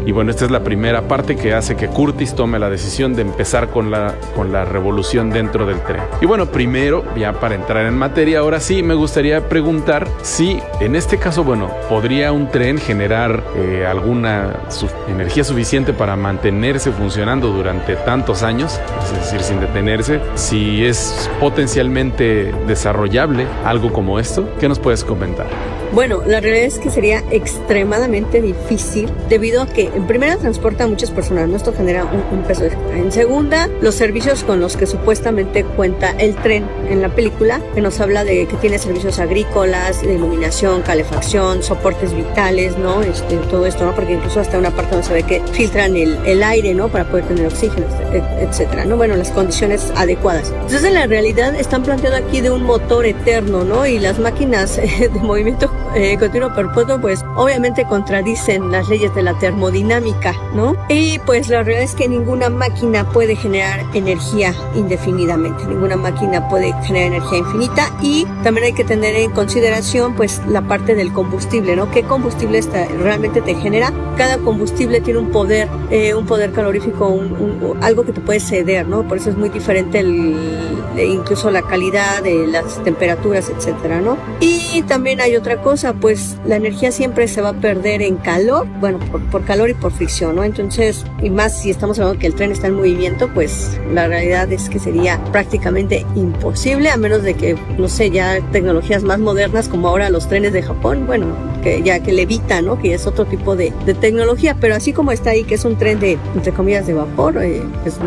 Y bueno, esta es la primera parte que hace que Curtis tome la decisión de empezar con la revolución dentro del tren. Y bueno, primero, ya para entrar en materia, ahora sí me gustaría preguntar si en este caso, bueno, ¿podría un tren generar alguna energía suficiente para mantenerse funcionando durante tantos años? Es decir, sin detenerse. Si es potencialmente desarrollable algo como esto, ¿qué nos puedes comentar? Bueno, la realidad es que sería extremadamente difícil debido a que en primera transporta a muchas personas, ¿no? Esto genera un peso extra. En segunda, los servicios con los que supuestamente cuenta el tren en la película, que nos habla de que tiene servicios agrícolas, de iluminación, calefacción, soportes vitales, ¿no? Todo esto, ¿no? Porque incluso hasta una parte donde se ve que filtran el aire, ¿no? Para poder tener oxígeno, etcétera, ¿no? Bueno, las condiciones adecuadas. Entonces, en la realidad están planteando aquí de un motor eterno, ¿no? Y las máquinas de movimiento continuo perpetuo, pues obviamente contradicen las leyes de la termodinámica, ¿no? Y pues la realidad es que ninguna máquina puede generar energía indefinidamente, ninguna máquina puede generar energía infinita, y también hay que tener en consideración pues la parte del combustible, ¿no? ¿Qué combustible realmente te genera? Cada combustible tiene un poder calorífico, algo que te puede ceder, ¿no? Por eso es muy diferente incluso la calidad de las temperaturas, etcétera, ¿no? Y también hay otra cosa, pues la energía siempre se va a perder en calor, bueno, por calor y por fricción, ¿no? Entonces, y más si estamos hablando que el tren está en movimiento, pues la realidad es que sería prácticamente imposible, a menos de que, no sé, ya tecnologías más modernas como ahora los trenes de Japón, bueno, que levitan, ¿no? Que es otro tipo de tecnología, pero así como está ahí, que es un tren de, entre comillas, de vapor, pues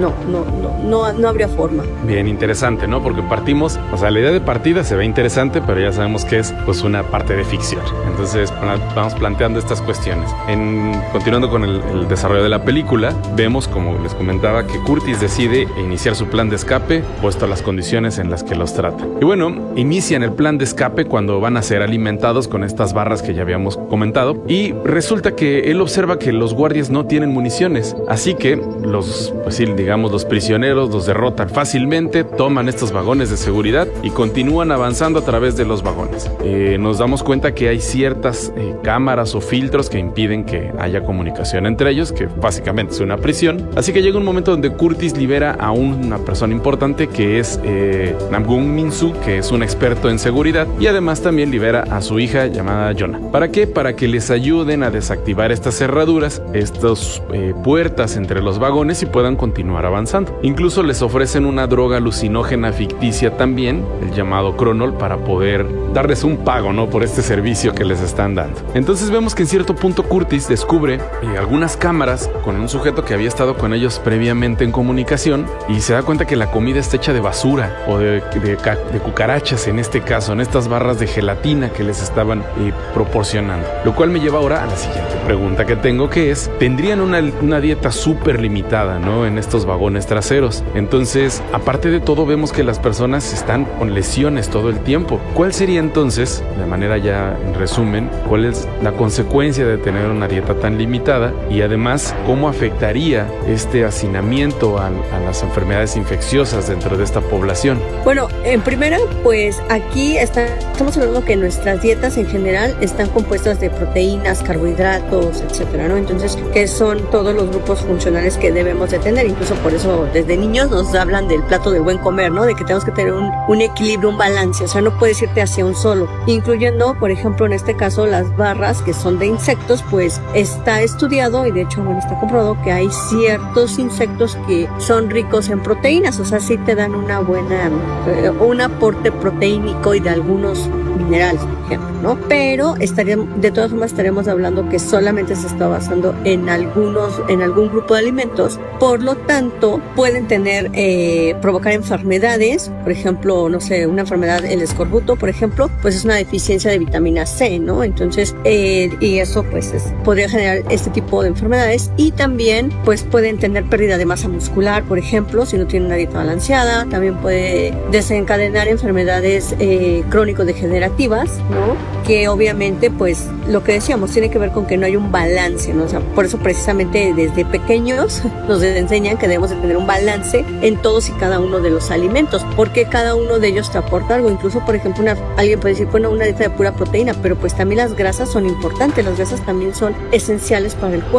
no habría forma. Bien interesante, ¿no? Porque partimos, o sea, la idea de partida se ve interesante, pero ya sabemos que es pues una parte de ficción. Entonces vamos planteando estas cuestiones. Continuando con el desarrollo de la película, vemos, como les comentaba, que Curtis decide iniciar su plan de escape, puesto a las condiciones en las que los trata. Y bueno, inician el plan de escape cuando van a ser alimentados con estas barras que ya habíamos comentado, y resulta que él observa que los guardias no tienen municiones, así que los prisioneros los derrotan fácilmente, toman estos vagones de seguridad y continúan avanzando a través de los vagones. Nos damos cuenta que hay ciertas cámaras o filtros que impiden que haya comunicación entre ellos, que básicamente es una prisión, así que llega un momento donde Curtis libera a una persona importante que es Namgung Min-soo, que es un experto en seguridad, y además también libera a su hija llamada Yona. ¿Para qué? Para que les ayuden a desactivar estas cerraduras, estas puertas entre los vagones, y puedan continuar avanzando. Incluso les ofrecen una droga alucinógena ficticia también, el llamado Cronol, para poder darles un pago, ¿no? Por este servicio que les están dando. Entonces vemos que en cierto punto Curtis descubre algunas cámaras con un sujeto que había estado con ellos previamente en comunicación, y se da cuenta que la comida está hecha de basura o de cucarachas, en este caso, en estas barras de gelatina que les estaban proporcionando. Lo cual me lleva ahora a la siguiente pregunta que tengo, que es, ¿tendrían una dieta súper limitada, ¿no? En estos vagones traseros? Entonces, aparte de todo, vemos que las personas están con lesiones todo el tiempo. ¿Cuál sería entonces, de manera ya en resumen, cuál es la consecuencia de tener una dieta tan limitada? Y además, ¿cómo afectaría este hacinamiento a las enfermedades infecciosas dentro de esta población? Bueno, en primera, pues aquí estamos hablando que nuestras dietas en general están compuestas de proteínas, carbohidratos, etcétera, ¿no? Entonces, que son todos los grupos funcionales que debemos de tener. Incluso por eso desde niños nos hablan del plato del buen comer, ¿no? De que tenemos que tener un equilibrio, un balance, o sea, no puedes irte hacia un solo, incluyendo, por ejemplo, en este caso, las barras que son de insectos, pues está estudiado, y de hecho, bueno, está comprobado que hay ciertos insectos que son ricos en proteínas, o sea, sí te dan un aporte proteínico y de algunos minerales, por ejemplo, ¿no? Pero de todas formas estaremos hablando que solamente se está basando en algún grupo de alimentos, por lo tanto pueden provocar enfermedades, por ejemplo, no sé, una enfermedad, el escorbuto, por ejemplo, pues es una deficiencia de vitamina C, ¿no? Entonces, y eso pues podría generar este tipo de enfermedades, y también pues pueden tener pérdida de masa muscular, por ejemplo, si no tienen una dieta balanceada. También puede desencadenar enfermedades crónico-degenerativas, ¿no? Que obviamente, pues, lo que decíamos, tiene que ver con que no hay un balance, ¿no? O sea, por eso precisamente desde pequeños nos enseñan que debemos de tener un balance en todos y cada uno de los alimentos, porque cada uno de ellos te aporta algo. Incluso, por ejemplo, alguien puede decir, bueno, una dieta de pura proteína, pero pues también las grasas son importantes, las grasas también son esenciales para el cuerpo.